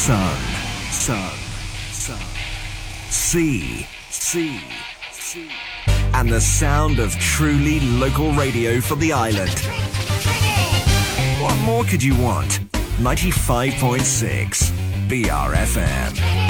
sun, sea, and the sound of truly local radio from the island. What more could you want? 95.6 BRFM.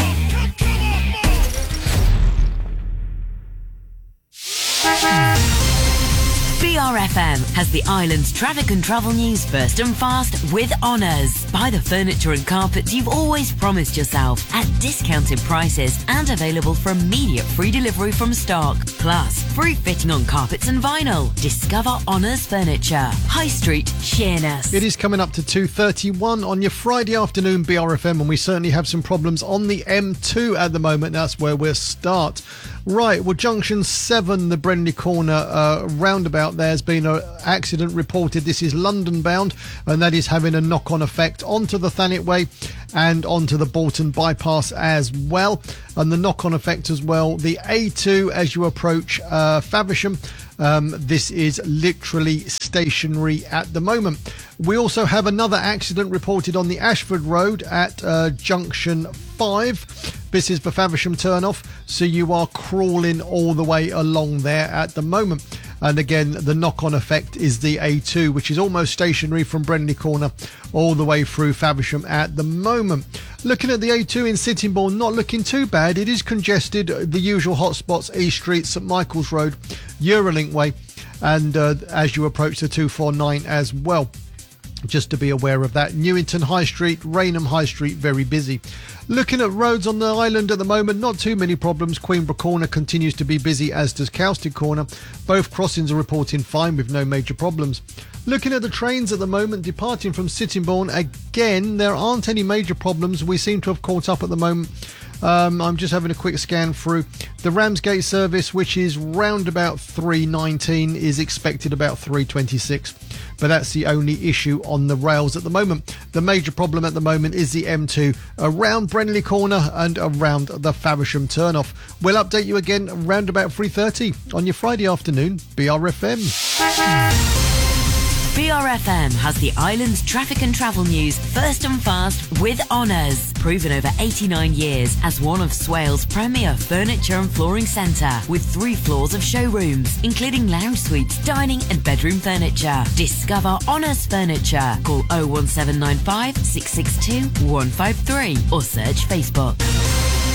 BRFM has the island's traffic and travel news first and fast with Honours. Buy the furniture and carpets you've always promised yourself at discounted prices and available for immediate free delivery from stock. Plus, free fitting on carpets and vinyl. Discover Honours Furniture. High Street, Sheerness. It is coming up to 2:31 on your Friday afternoon, BRFM, and we certainly have some problems on the M2 at the moment. That's where we'll start. Right, well, Junction 7, the Brendley Corner roundabout, there's been an accident reported. This is London bound, and that is having a knock-on effect onto the Thanet Way and onto the Bolton bypass as well. And the knock-on effect as well, the A2 as you approach Faversham. This is literally stationary at the moment. We also have another accident reported on the Ashford Road at Junction 5. This is for Faversham turnoff, so you are crawling all the way along there at the moment. And again, the knock-on effect is the A2, which is almost stationary from Brendley Corner all the way through Faversham at the moment. Looking at the A2 in Sittingbourne, not looking too bad. It is congested. The usual hotspots, East Street, St Michael's Road, Eurolink Way, and as you approach the 249 as well. Just to be aware of that. Newington High Street, Rainham High Street, very busy. Looking at roads on the island at the moment, not too many problems. Queenborough Corner continues to be busy, as does Cowsted Corner. Both crossings are reporting fine with no major problems. Looking at the trains at the moment, departing from Sittingbourne, again, there aren't any major problems. We seem to have caught up at the moment. I'm just having a quick scan through. The Ramsgate service, which is round about 3:19, is expected about 3:26. But that's the only issue on the rails at the moment. The major problem at the moment is the M2 around Brendley Corner and around the Faversham turnoff. We'll update you again around about 3:30 on your Friday afternoon, BRFM. BRFM has the island's traffic and travel news first and fast with Honours. Proven over 89 years as one of Swale's premier furniture and flooring centre with 3 floors of showrooms, including lounge suites, dining and bedroom furniture. Discover Honours Furniture. Call 01795 662 153 or search Facebook.